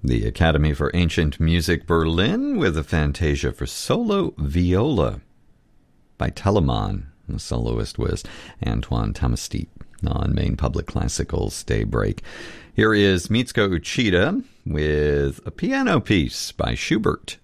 The Academy for Ancient Music Berlin with a Fantasia for Solo Viola by Telemann. The soloist was Antoine Tamestit on Maine Public Classical's Daybreak. Here is Mitsuko Uchida with a piano piece by Schubert.